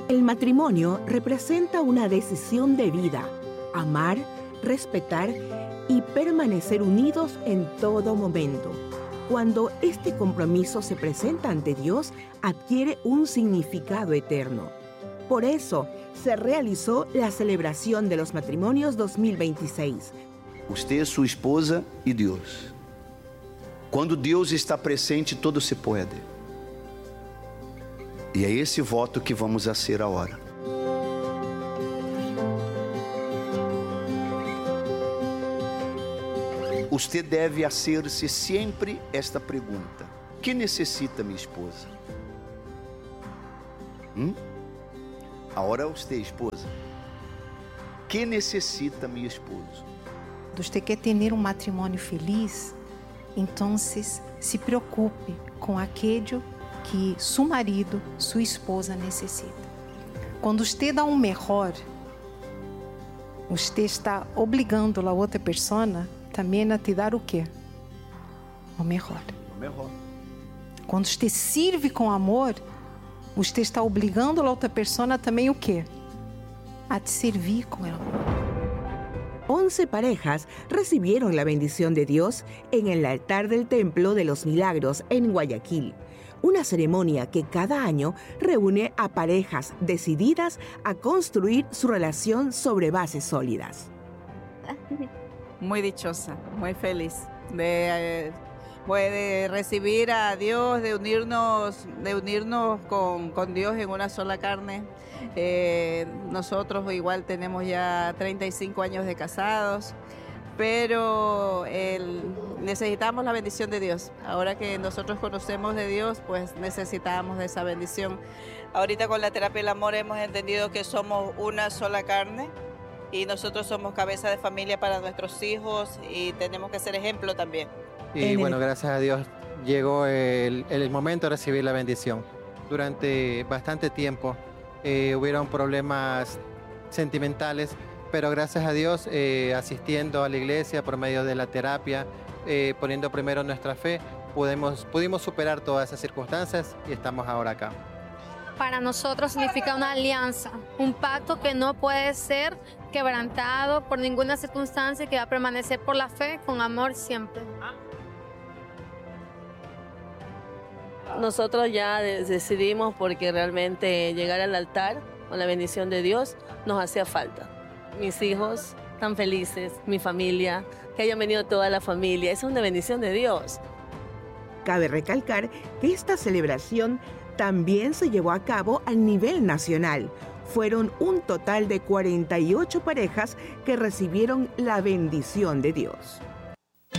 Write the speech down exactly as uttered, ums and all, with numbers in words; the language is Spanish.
El matrimonio representa una decisión de vida: amar, respetar y permanecer unidos en todo momento. Cuando este compromiso se presenta ante Dios, adquiere un significado eterno. Por eso, se realizó la celebración de los matrimonios dos mil veintiséis. Usted, sua esposa e Deus. Quando Deus está presente, tudo se pode. E é esse voto que vamos fazer agora. Você deve fazer-se sempre esta pergunta: que necessita minha esposa? Hum? Agora você, esposa. Que necessita minha esposa? Você quer ter um matrimônio feliz? Então se preocupe com aquilo que seu marido, sua esposa necessita. Quando você dá um melhor, você está obrigando a outra pessoa também a te dar o quê? O melhor. O melhor. Quando você serve com amor, você está obrigando a outra pessoa também o quê? A te servir com ela. Once parejas recibieron la bendición de Dios en el altar del Templo de los Milagros en Guayaquil, una ceremonia que cada año reúne a parejas decididas a construir su relación sobre bases sólidas. Muy dichosa, muy feliz de, de recibir a Dios, de unirnos, de unirnos con, con Dios en una sola carne. Eh, nosotros igual tenemos ya treinta y cinco años de casados, pero el, necesitamos la bendición de Dios. Ahora que nosotros conocemos de Dios, pues necesitamos de esa bendición. Ahorita con la terapia del amor hemos entendido que somos una sola carne y nosotros somos cabeza de familia para nuestros hijos y tenemos que ser ejemplo también. Y bueno, gracias a Dios llegó el, el momento de recibir la bendición. Durante bastante tiempo Eh, hubieron problemas sentimentales, pero gracias a Dios, eh, asistiendo a la iglesia por medio de la terapia, eh, poniendo primero nuestra fe, pudimos, pudimos superar todas esas circunstancias y estamos ahora acá. Para nosotros significa una alianza, un pacto que no puede ser quebrantado por ninguna circunstancia, que va a permanecer por la fe, con amor siempre. Nosotros ya decidimos porque realmente llegar al altar con la bendición de Dios nos hacía falta. Mis hijos tan felices, mi familia, que hayan venido toda la familia, es una bendición de Dios. Cabe recalcar que esta celebración también se llevó a cabo a nivel nacional. Fueron un total de cuarenta y ocho parejas que recibieron la bendición de Dios.